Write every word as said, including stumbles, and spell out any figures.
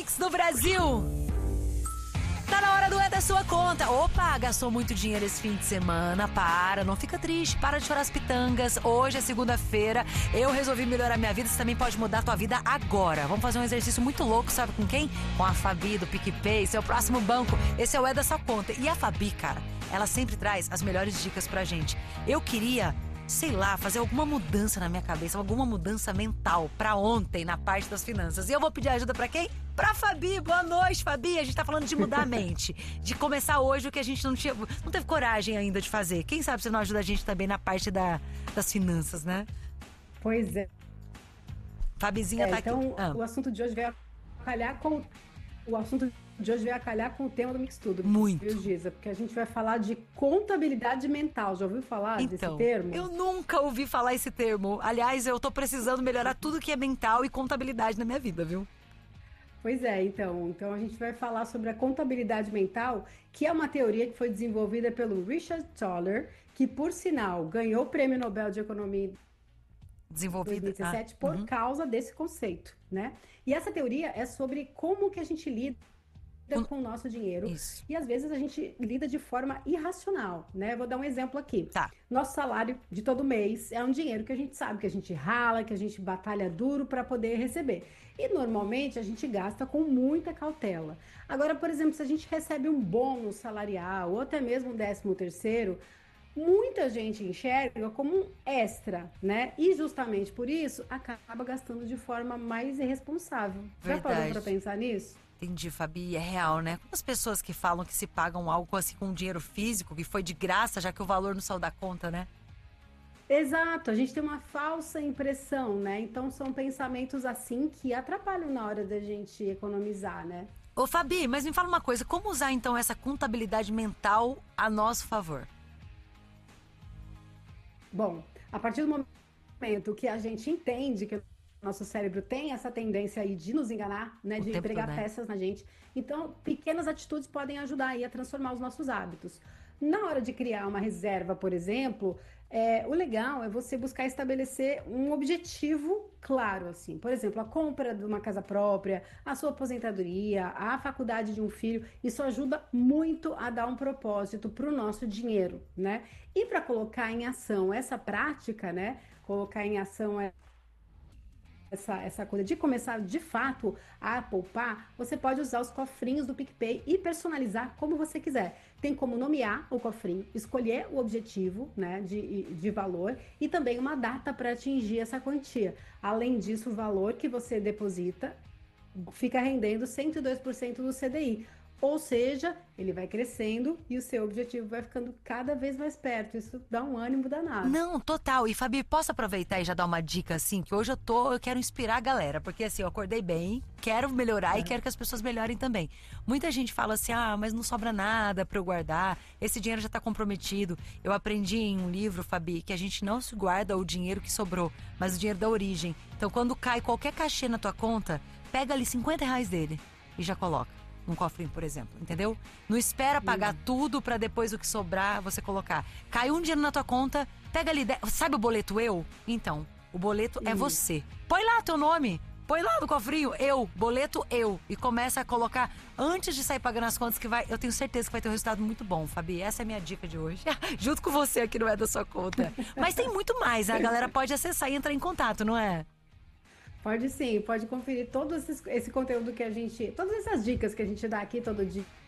Mix do Brasil. Tá na hora do É da Sua Conta. Opa, gastou muito dinheiro esse fim de semana. Para, não fica triste, para de chorar as pitangas. Hoje é segunda-feira, eu resolvi melhorar minha vida. Você também pode mudar a tua vida agora. Vamos fazer um exercício muito louco, sabe com quem? Com a Fabi do PicPay, seu próximo banco. Esse é o É da Sua Conta. E a Fabi, cara, ela sempre traz as melhores dicas pra gente. Eu queria, sei lá, fazer alguma mudança na minha cabeça, alguma mudança mental pra ontem na parte das finanças. E eu vou pedir ajuda pra quem? Pra Fabi. Boa noite, Fabi. A gente tá falando de mudar a mente, de começar hoje o que a gente não tinha, não teve coragem ainda de fazer. Quem sabe você não ajuda a gente também na parte da, das finanças, né? Pois é. Fabizinha é, tá então, aqui. Então, ah. o assunto de hoje veio a calhar com o assunto de hoje veio a calhar com o tema do Mix Tudo. Muito. Viu, Giza? Porque a gente vai falar de contabilidade mental. Já ouviu falar então, desse termo? Eu nunca ouvi falar esse termo. Aliás, eu tô precisando melhorar tudo que é mental e contabilidade na minha vida, viu? Pois é, então, então a gente vai falar sobre a contabilidade mental, que é uma teoria que foi desenvolvida pelo Richard Thaler, que, por sinal, ganhou o Prêmio Nobel de Economia desenvolvida em dois mil e dezessete ah, por uhum. causa desse conceito, né? E essa teoria é sobre como que a gente lida com o nosso dinheiro. Isso. E às vezes a gente lida de forma irracional, né? Vou dar um exemplo aqui. Tá. Nosso salário de todo mês é um dinheiro que a gente sabe, que a gente rala, que a gente batalha duro para poder receber. E normalmente a gente gasta com muita cautela. Agora, por exemplo, se a gente recebe um bônus salarial ou até mesmo um décimo terceiro, muita gente enxerga como um extra, né? E justamente por isso acaba gastando de forma mais irresponsável. Já parou para pensar nisso? Entendi, Fabi, é real, né? Como as pessoas que falam que se pagam algo assim com dinheiro físico, que foi de graça, já que o valor não saiu da conta, né? Exato, a gente tem uma falsa impressão, né? Então são pensamentos assim que atrapalham na hora da gente economizar, né? Ô, Fabi, mas me fala uma coisa, como usar então essa contabilidade mental a nosso favor? Bom, a partir do momento que a gente entende que nosso cérebro tem essa tendência aí de nos enganar, né, de entregar peças na gente. Então, pequenas atitudes podem ajudar aí a transformar os nossos hábitos. Na hora de criar uma reserva, por exemplo, é, o legal é você buscar estabelecer um objetivo claro, assim. Por exemplo, a compra de uma casa própria, a sua aposentadoria, a faculdade de um filho. Isso ajuda muito a dar um propósito para o nosso dinheiro, né? E para colocar em ação essa prática, né? Colocar em ação é Essa, essa coisa de começar de fato a poupar, você pode usar os cofrinhos do PicPay e personalizar como você quiser. Tem como nomear o cofrinho, escolher o objetivo, né, de, de valor e também uma data para atingir essa quantia. Além disso, o valor que você deposita fica rendendo cento e dois por cento do C D I. Ou seja, ele vai crescendo e o seu objetivo vai ficando cada vez mais perto. Isso dá um ânimo danado. Não, total. E, Fabi, posso aproveitar e já dar uma dica, assim? Que hoje eu tô, eu quero inspirar a galera. Porque, assim, eu acordei bem, quero melhorar é. e quero que as pessoas melhorem também. Muita gente fala assim, ah, mas não sobra nada pra eu guardar. Esse dinheiro já tá comprometido. Eu aprendi em um livro, Fabi, que a gente não se guarda o dinheiro que sobrou, mas o dinheiro da origem. Então, quando cai qualquer cachê na tua conta, pega ali cinquenta reais dele e já coloca. Um cofrinho, por exemplo, entendeu? Não espera pagar uhum. tudo pra depois o que sobrar você colocar. Cai um dinheiro na tua conta, pega ali, sabe o boleto eu? Então, o boleto uhum. é você. Põe lá teu nome, põe lá no cofrinho, eu, boleto eu. E começa a colocar antes de sair pagando as contas que vai, eu tenho certeza que vai ter um resultado muito bom, Fabi. Essa é a minha dica de hoje. Junto com você aqui no É da Sua Conta. Mas tem muito mais, a galera pode acessar e entrar em contato, não é? Pode sim, pode conferir todo esse, esse conteúdo que a gente, todas essas dicas que a gente dá aqui todo dia